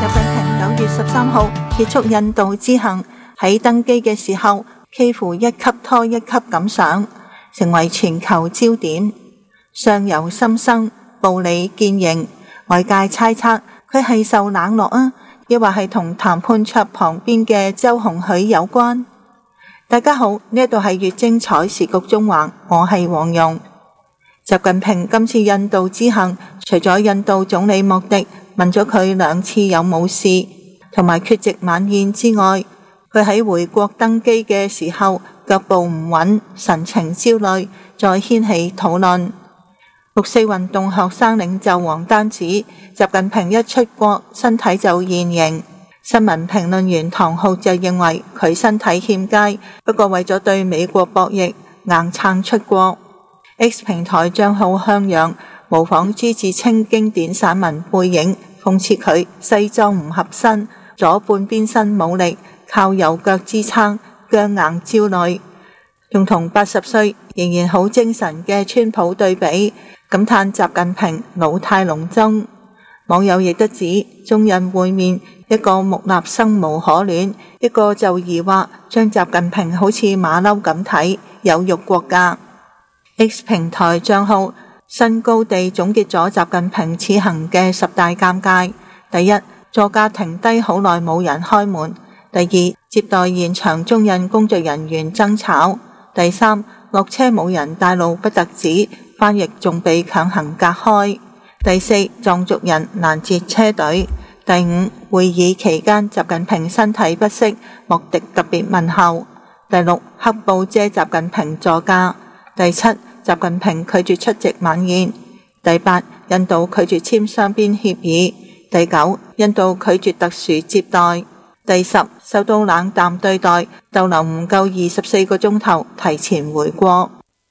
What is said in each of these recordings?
習近平9月13號結束印度之行，喺登機嘅時候幾乎一級拖一級咁上，成為全球焦點。相由心生，步履見形，外界猜測佢係受冷落啊，抑或係同談判桌旁邊嘅周鴻許有關。大家好，呢度係粵精彩時局中環，我係黃蓉。習近平今次印度之行，除咗印度總理莫迪問咗佢2次有冇事，同埋缺席晚宴之外，佢喺回國登機嘅時候腳步唔穩，神情焦慮，再掀起討論。6四運動學生領袖王丹指習近平一出國身體就現形，新聞評論員唐浩就認為佢身體欠佳，不過為咗對美國博弈，硬撐出國。X 平台賬號向陽模仿朱自清經典散文背影，諷刺佢西裝唔合身，左半邊身冇力，靠右腳支撐，僵硬焦慮，仲同80歲仍然好精神嘅川普對比，感嘆習近平老態龍鍾。網友亦都指中印會面，一個木訥生無可戀，一個就疑惑將習近平好似馬騮咁睇，有辱國格。X 平台賬號新高地總結咗習近平此行嘅10大尷尬：第一，座駕停低好耐冇人開門；第二，接待現場中印工作人員爭吵；第三，落車冇人帶路不特止，翻譯仲被強行隔開；第四，藏族人攔截車隊；第五，會議期間習近平身體不適，莫迪特別問候；第六，黑布遮習近平座駕；第七，習近平拒絕出席晚宴；第八，印度拒絕簽雙邊協議；第九，印度拒絕特殊接待；第十，受到冷淡對待，逗留唔夠24個鐘頭，提前回國。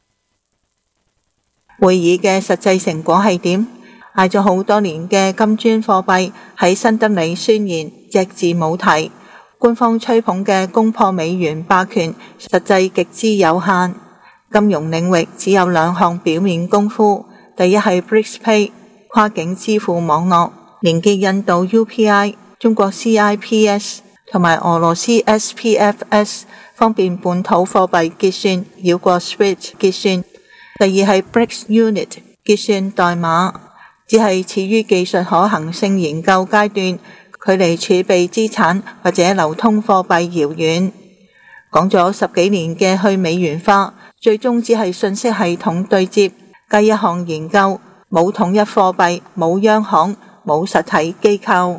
會議嘅實際成果係點？嗌咗好多年嘅金磚貨幣喺新德里宣言隻字冇提，官方吹捧嘅攻破美元霸權，實際極之有限。金融領域只有2項表面功夫，第一係 BRICS Pay 跨境支付網絡，連結印度 UPI、中國 CIPS 同埋俄羅斯 SPFS， 方便本土貨幣結算，繞過 SWIFT 結算。第二係 BRICS Unit 結算代碼，只係處於技術可行性研究階段，距離儲備資產或者流通貨幣遙遠。講咗10幾年嘅去美元化，最終只係信息系統對接，加一項研究，冇統一貨幣，冇央行，冇實體機構。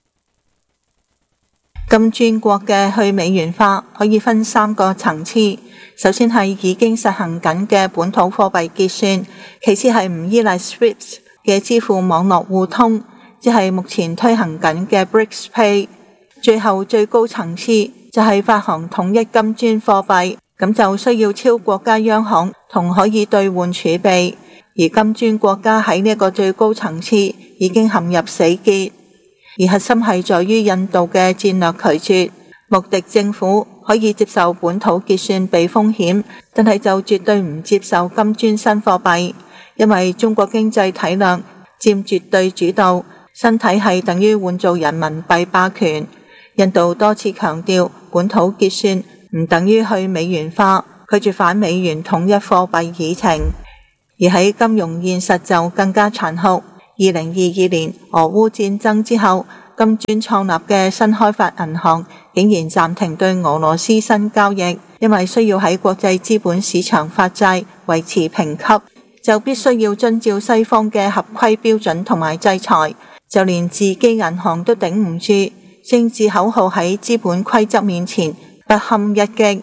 金磚國嘅去美元化可以分3個層次，首先係已經實行緊嘅本土貨幣結算，其次係唔依賴 SWIFT 嘅支付網絡互通，即係目前推行緊嘅 BRICS Pay， 最後最高層次就係發行統一金磚貨幣，咁就需要超國家央行同可以兌換儲備，而金磚國家喺呢個最高層次已經陷入死結，而核心係在於印度嘅戰略拒絕。莫迪政府可以接受本土結算避風險，但係就絕對唔接受金磚新貨幣，因為中國經濟體量佔絕對主導，新體系等於換做人民幣霸權。印度多次強調本土結算唔等於去美元化，拒絕反美元統一貨幣議程。而喺金融現實就更加殘酷。2022年俄烏戰爭之後，金磚創立嘅新開發銀行竟然暫停對俄羅斯新交易，因為需要喺國際資本市場發債維持評級，就必須要遵照西方嘅合規標準同埋制裁，就連自己銀行都頂唔住，政治口號喺資本規則面前不堪一擊。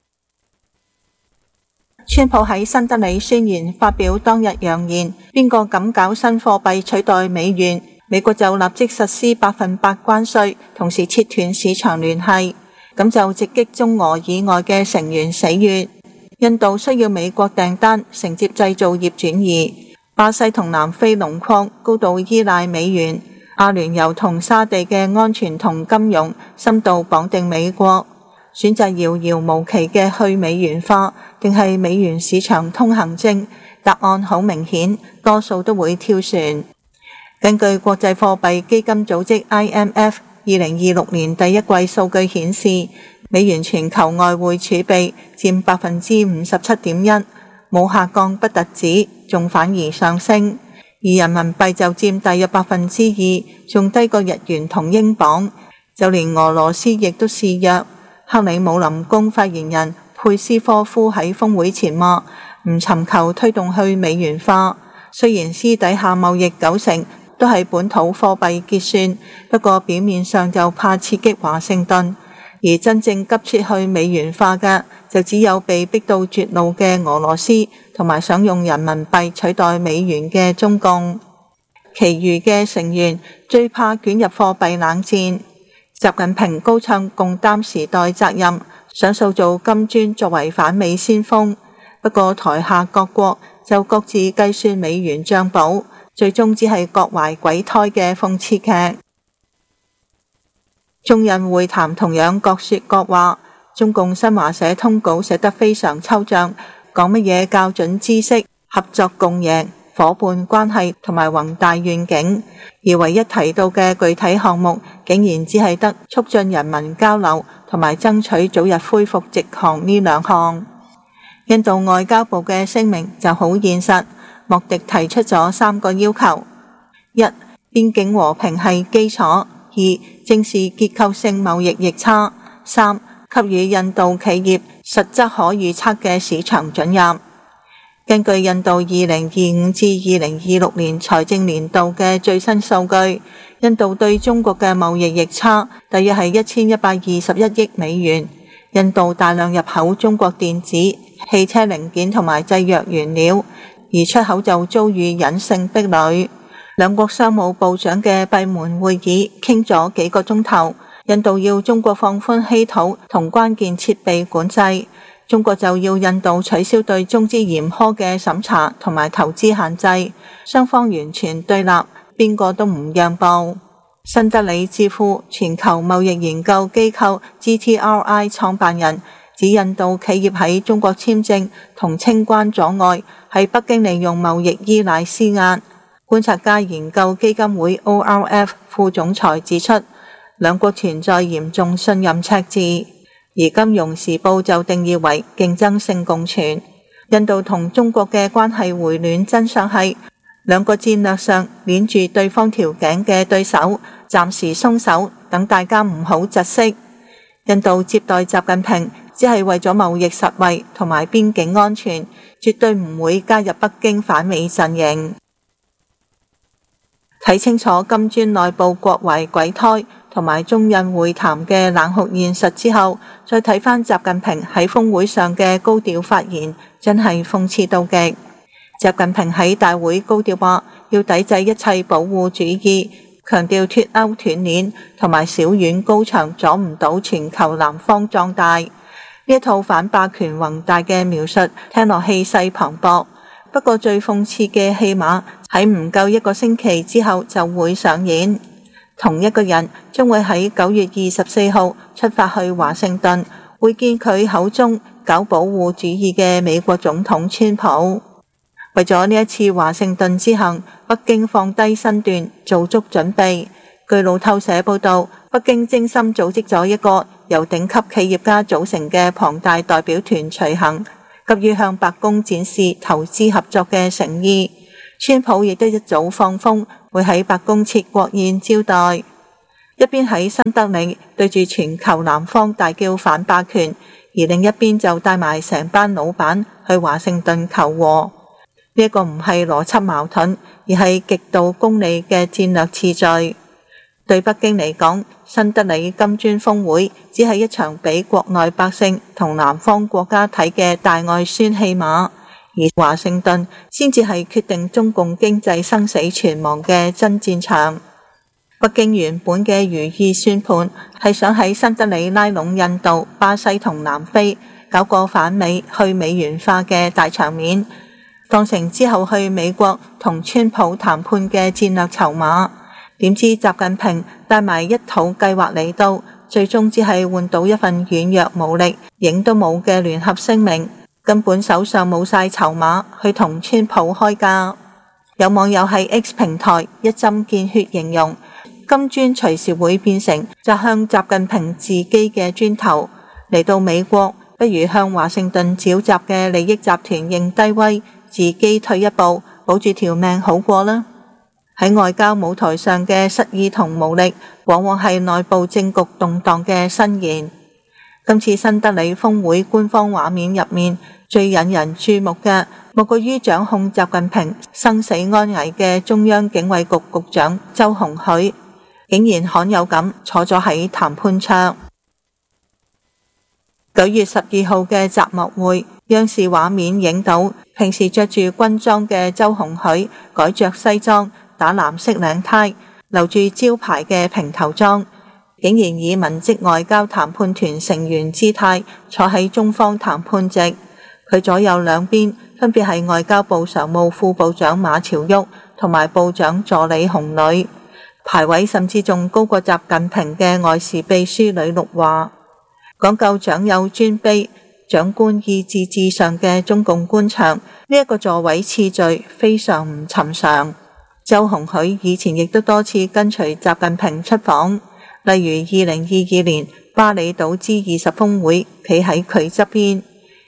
川普喺新德里宣言發表當日揚言，邊個敢搞新貨幣取代美元，美國就立即實施100%關稅，同時切斷市場聯繫，咁就直擊中俄以外嘅成員死穴。印度需要美國訂單承接製造業轉移，巴西同南非農礦高度依賴美元，阿聯酋同沙地嘅安全同金融深度綁定美國。選擇遙遙無期嘅去美元化，定係美元市場通行證？答案好明顯，多數都會跳船。根據國際貨幣基金組織 IMF 2026年第一季數據顯示，美元全球外匯儲備佔57.1%，冇下降不特止，仲反而上升。而人民幣就佔大約2%，仲低過日元同英鎊。就連俄羅斯亦都示弱。克里姆林宮發言人佩斯科夫喺峰會前話，唔尋求推動去美元化。雖然私底下貿易90%都係本土貨幣結算，不過表面上就怕刺激華盛頓。而真正急切去美元化嘅，就只有被逼到絕路嘅俄羅斯，同埋想用人民幣取代美元嘅中共。其餘嘅成員最怕捲入貨幣冷戰。習近平高唱共擔時代責任，想塑造金磚作為反美先鋒。不過台下各國就各自計算美元帳簿，最終只係各懷鬼胎嘅諷刺劇。中印會談同樣各說各話，中共新華社通稿寫得非常抽象，講乜嘢校準知識、合作共贏、夥伴關係同埋宏大願景，而唯一提到嘅具體項目竟然只係得促進人民交流同埋爭取早日恢復直航呢兩項。印度外交部嘅聲明就好現實，莫迪提出咗3個要求： 1. 邊境和平係基礎； 2. 正視結構性貿易逆差； 3. 給予印度企業實質可預測嘅市場准入。根據印度2025至2026年財政年度嘅最新數據，印度對中國嘅貿易逆差大約係1121億美元。印度大量入口中國電子、汽車零件同埋製藥原料，而出口就遭遇隱性壁壘。兩國商務部長嘅閉門會議傾咗幾個鐘頭，印度要中國放寬稀土同關鍵設備管制，中國就要印度取消對中資嚴苛嘅審查同埋投資限制，雙方完全對立，邊個都唔讓步。新德里智庫全球貿易研究機構 GTRI 創辦人指，印度企業喺中國簽證同清關阻礙，喺北京利用貿易依賴施壓。觀察家研究基金會 ORF 副總裁指出，兩國存在嚴重信任赤字，而金融時報就定義為競爭性共存。印度同中國嘅關係回暖真相係，兩個戰略上鏈住對方條頸嘅對手暫時鬆手，等大家唔好窒息。印度接待習近平只係為咗貿易實惠同埋邊境安全，絕對唔會加入北京反美陣營。睇清楚金磚內部各懷鬼胎同埋中印會談嘅冷酷現實之後，再睇返習近平喺峰會上嘅高調發言，真係諷刺到極。習近平喺大會高調話要抵制一切保護主義，強調脫歐斷鏈同埋小院高牆阻唔到全球南方壯大。呢一套反霸權宏大嘅描述聽落氣勢磅礴，不過最諷刺嘅戲碼喺唔夠1個星期之後就會上演。同一個人將會喺9月24號出發去華盛頓，會見佢口中搞保護主義嘅美國總統川普。為咗呢一次華盛頓之行，北京放低身段，做足準備。據路透社報道，北京精心組織咗一個由頂級企業家組成嘅龐大代表團隨行，急於向白宮展示投資合作嘅誠意。川普亦都一早放風，會喺白宮設國宴招待。一邊喺新德里對住全球南方大叫反霸權，而另一邊就帶埋成班老闆去華盛頓求和。呢一個唔係邏輯矛盾，而係極度功利嘅戰略次序。對北京嚟講，新德里金磚峰會只係一場俾國內百姓同南方國家睇嘅大外宣戲碼，而華盛頓先至係決定中共經濟生死存亡嘅真戰場。北京原本嘅如意算盤係想喺新德里拉攏印度、巴西同南非，搞個反美去美元化嘅大場面，當成之後去美國同川普談判嘅戰略籌碼。點知習近平帶埋一套計劃嚟到，最終只係換到一份軟弱無力、影都冇嘅聯合聲明，根本手上冇晒籌碼去同川普開價。有網友喺 X 平台一針見血形容， 金磚隨時會變成擲向習近平自己嘅磚頭。嚟到美國，不如向華盛頓召集嘅利益集團認低威，自己退一步，保住條命好過啦。喺外交舞台上嘅失意同無力，往往係內部政局動盪嘅伸延。今次新德里峰會官方畫面入面，最引人注目嘅，莫過於掌控習近平生死安危嘅中央警衛局局長周鴻許，竟然罕有咁坐咗喺談判桌。9月12號嘅摘幕會，央視畫面影到平時着住軍裝嘅周鴻許改着西裝，打藍色領呔，留住招牌嘅平頭裝，竟然以文職外交談判團成員姿態坐喺中方談判席。佢左右兩邊分別係外交部常務副部長馬朝旭同埋部長助理洪磊，排位甚至仲高過習近平嘅外事秘書呂祿華。講究長幼尊卑、長官意志至上嘅中共官場，呢一個座位次序非常唔尋常。周鴻許以前亦都多次跟隨習近平出訪，例如2022年巴厘島G20峰會企喺佢側邊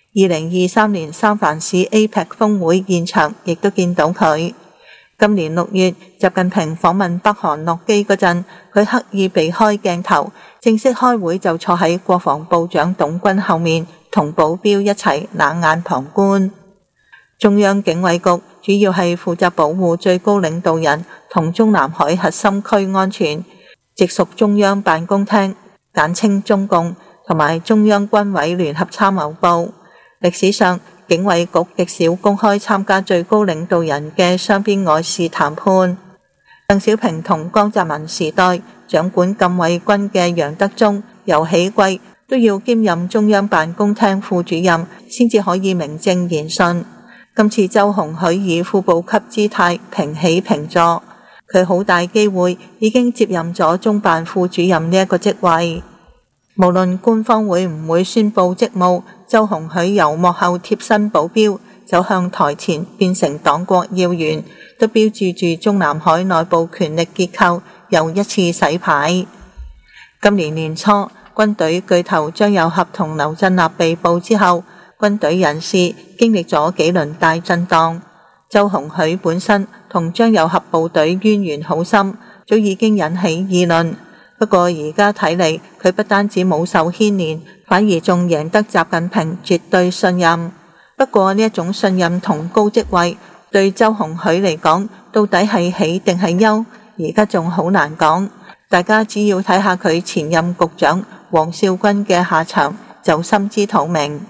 ，2023年三藩市 APEC 峰會現場亦都見到佢。今年6月，習近平訪問北韓落機嗰陣，佢刻意避開鏡頭，正式開會就坐喺國防部長董軍後面，同保鏢一齊冷眼旁觀。中央警衛局主要係負責保護最高領導人同中南海核心區安全，直屬中央辦公廳，簡稱中共，同埋中央軍委聯合參謀部。歷史上，警衛局極少公開參加最高領導人嘅雙邊外事談判。鄧小平同江澤民時代掌管禁衛軍嘅楊德忠、尤喜貴都要兼任中央辦公廳副主任，先至可以名正言順。今次周鴻許以副部級姿態平起平坐，佢好大機會已經接任咗中辦副主任呢一個職位。無論官方會唔會宣布職務，周鴻許由幕後貼身保鏢走向台前變成黨國要員，都標誌住中南海內部權力結構又一次洗牌。今年年初，軍隊巨頭張又俠同劉振立被捕之後，軍隊人事經歷咗幾輪大震盪。周鴻許本身同張又俠部隊淵源好深，早已經引起議論。不過而家睇嚟，佢不單止冇受牽連，反而仲贏得習近平絕對信任。不過呢一種信任同高職位，對周鴻許嚟講，到底係喜定係憂，而家仲好難講。大家只要睇下佢前任局長王少軍嘅下場，就心知肚明。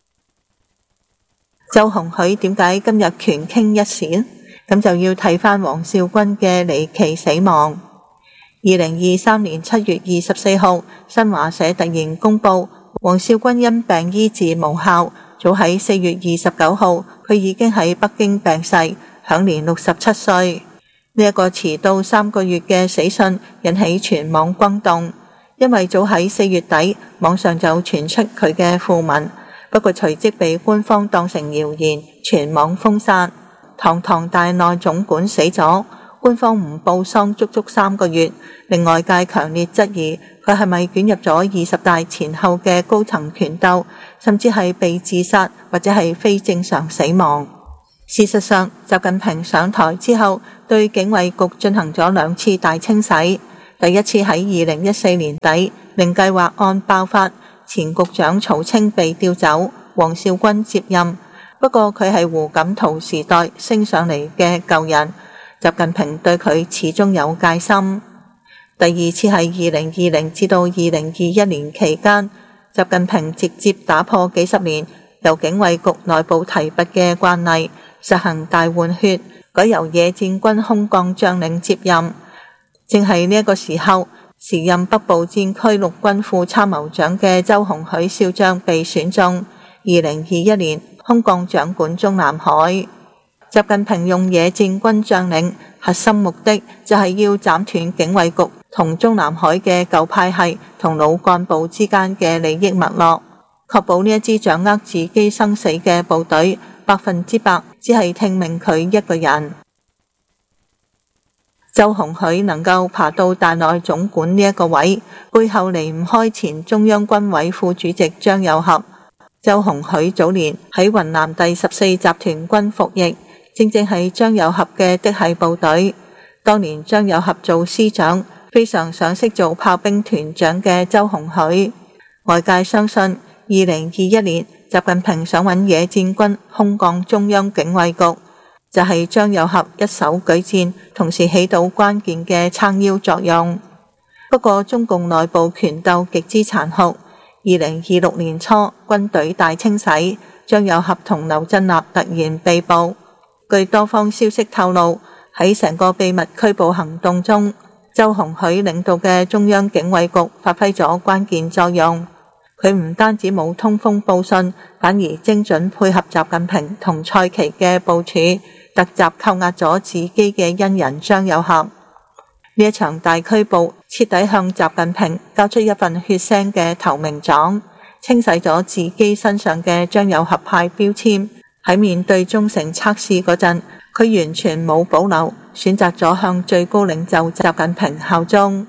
周鴻許點解今日權傾一時呢？咁就要睇返王少軍嘅離奇死亡。2023年7月24號，新華社突然公布，王少軍因病醫治無效，早喺4月29號，佢已經喺北京病逝，享年67歲。呢一個遲到3個月嘅死訊引起全網轟動，因為早喺4月底，網上就傳出佢嘅訃聞，不過隨即被官方當成謠言，全網封殺。堂堂大內總管死咗，官方唔報喪足足3個月，令外界強烈質疑佢係咪捲入咗20大前後嘅高層權鬥，甚至係被自殺或者係非正常死亡。事實上，習近平上台之後，對警衛局進行咗2次大清洗。第一次喺2014年底，令計劃案爆發，前局長曹清被調走，王少軍接任。不過佢係胡錦濤時代升上嚟嘅舊人，習近平對佢始終有戒心。第二次係2020至到2021年期間，習近平直接打破幾十年由警衛局內部提拔嘅慣例，實行大換血，改由野戰軍空降將領接任。正係呢一個時候，時任北部戰區陸軍副參謀長嘅周鴻許少將被選中，2021年空降掌管中南海。習近平用野戰軍將領，核心目的就係要斬斷警衛局同中南海嘅舊派系同老幹部之間嘅利益脈絡，確保呢一支掌握自己生死嘅部隊100%只係聽命佢一個人。 周鴻許能夠爬到大內總管呢一個位，背後離唔開前中央軍委副主席張又俠。周鴻許早年喺雲南第14集團軍服役，正正係張又俠嘅嫡系部隊。當年張又俠做師長，非常賞識做炮兵團長嘅周鴻許。外界相信2021年習近平想揾野戰軍空降中央警衛局，就係張又俠一手舉薦，同時起到關鍵嘅撐腰作用。不過中共內部權鬥極之殘酷，2026年初軍隊大清洗，張又俠同劉振立突然被捕。據多方消息透露，喺成個秘密拘捕行動中，周鴻許領導嘅中央警衛局發揮咗關鍵作用。佢唔單止冇通風報信，反而精準配合習近平同蔡奇嘅部署，突襲扣押咗自己嘅恩人張又俠。呢一場大拘捕徹底向習近平交出一份血腥嘅投名狀，清洗咗自己身上嘅張又俠派標籤。喺面對忠誠測試嗰陣，佢完全冇保留，選擇咗向最高領袖習近平效忠。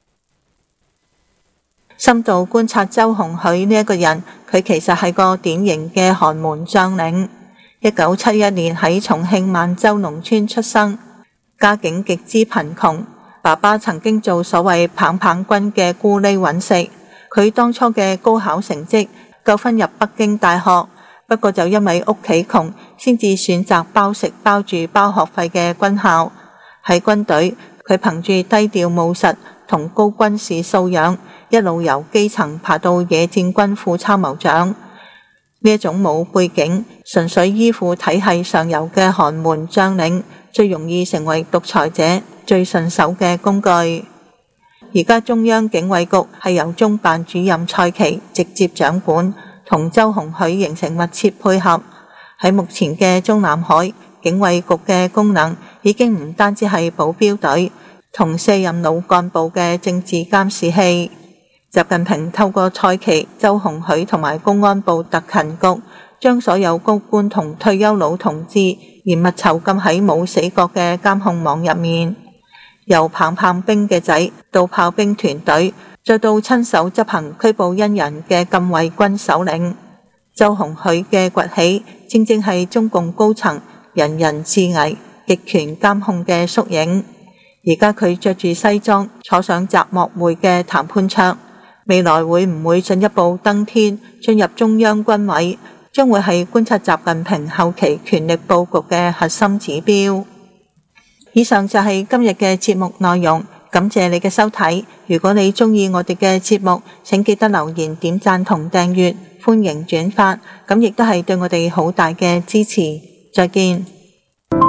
深度觀察周鴻許呢一個人，佢其實係個典型嘅寒門將領。1971年喺重慶萬州農村出生，家境極之貧窮，爸爸曾經做所謂棒棒軍嘅咕喱揾食。佢當初嘅高考成績夠分入北京大學，不過就因為屋企窮，先至選擇包食包住包學費嘅軍校。喺軍隊，佢憑住低調務實同高軍事素養，一路由基層爬到野戰軍副參謀長。呢一種冇背景、純粹依附體系上游嘅寒門將領，最容易成為獨裁者最順手嘅工具。而家中央警衛局係由中辦主任蔡奇直接掌管，同周鴻許形成密切配合。喺目前嘅中南海，警衛局嘅功能已經唔單止係保鏢隊同卸任老幹部嘅政治監視器。習近平透過蔡奇、周鴻許同埋公安部特勤局，將所有高官同退休老同志嚴密囚禁喺冇死角嘅監控網入面。由棒棒兵嘅仔到炮兵團隊，再到親手執行拘捕恩人嘅禁衛軍首領，周鴻許嘅崛起，正正係中共高層人人自危、極權監控嘅縮影。而家佢着住西裝，坐上習莫會嘅談判桌，未來會唔會進一步登天，進入中央軍委，將會係觀察習近平後期權力佈局嘅核心指標。以上就係今日嘅節目內容，感謝你嘅收睇。如果你鍾意我哋嘅節目，請記得留言、點讚同訂閱，歡迎轉發，咁亦都係對我哋好大嘅支持。再見。